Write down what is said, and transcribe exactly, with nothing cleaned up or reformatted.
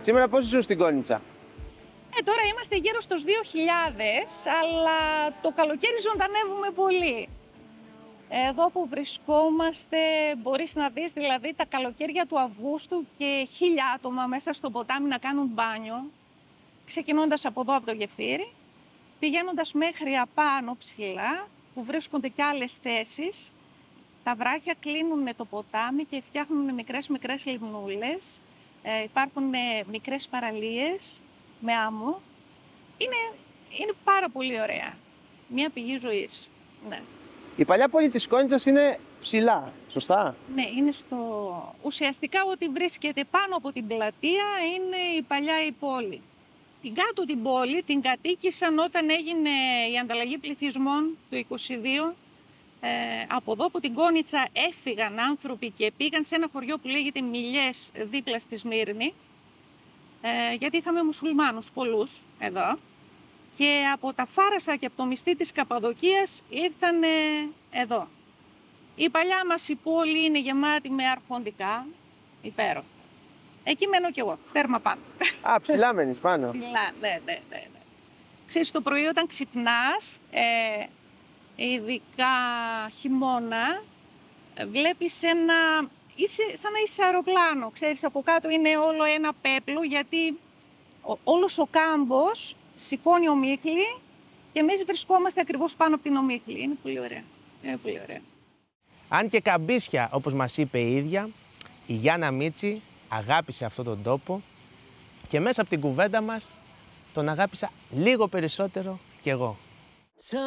Σήμερα πόσοι ζουν στην Κόνιτσα? Ε, τώρα είμαστε γύρω στους δύο χιλιάδες, αλλά το καλοκαίρι ζωντανεύουμε πολύ. Εδώ που βρισκόμαστε μπορείς να δεις δηλαδή τα καλοκαίρια του Αυγούστου και χίλια άτομα μέσα στο ποτάμι να κάνουν μπάνιο, ξεκινώντας από εδώ από το γεφύρι, πηγαίνοντας μέχρι απάνω ψηλά, που βρίσκονται και άλλες θέσεις. Τα βράχια κλείνουν το ποτάμι και φτιάχνουν μικρές μικρές λιμνούλες. Ε, υπάρχουν μικρές παραλίες με άμμο. Είναι, είναι πάρα πολύ ωραία. Μια πηγή ζωής. Ναι. Η παλιά πόλη της Κόνιτσας είναι ψηλά, σωστά? Ναι, είναι στο... Ουσιαστικά ό,τι βρίσκεται πάνω από την πλατεία είναι η παλιά η πόλη. Την κάτω την πόλη την κατοίκησαν όταν έγινε η ανταλλαγή πληθυσμών του είκοσι δύο. Ε, από εδώ από την Κόνιτσα έφυγαν άνθρωποι και πήγαν σε ένα χωριό που λέγεται Μιλιές δίπλα στη Σμύρνη, ε, γιατί είχαμε μουσουλμάνους πολλούς εδώ. Και από τα Φάρασα και από το μισθή της Καπαδοκίας ήρθαν εδώ. Η παλιά μας η πόλη είναι γεμάτη με αρχοντικά, υπέροχα. Εκεί μένω κι εγώ, τέρμα πάνω. Α, ψηλά μένεις πάνω. Ψηλά, ναι, ναι, ναι, ναι. Ξέρεις, το πρωί όταν ξυπνάς, ε, ειδικά χειμώνα, βλέπεις ένα... Είσαι σαν να είσαι αεροπλάνο, ξέρεις, από κάτω είναι όλο ένα πέπλο, γιατί ο, όλος ο κάμπος σηκώνει ομίχλη και εμείς βρισκόμαστε ακριβώς πάνω από την ομίχλη. Είναι πολύ ωραία. Είναι πολύ ωραία. Αν και καμπίσια, όπως μας είπε η ίδια, η Γιάννα Μίτσι αγάπησε αυτόν τον τόπο και μέσα από την κουβέντα μας τον αγάπησα λίγο περισσότερο κι εγώ.